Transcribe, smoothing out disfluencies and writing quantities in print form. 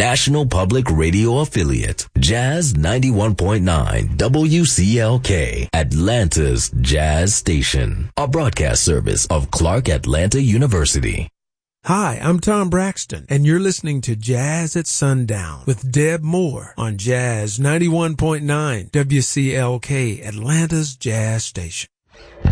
national public radio affiliate, Jazz 91.9 WCLK, Atlanta's Jazz Station, a broadcast service of Clark Atlanta University. Hi, I'm Tom Braxton, and you're listening to Jazz at Sundown with Deb Moore on Jazz 91.9 WCLK, Atlanta's Jazz Station.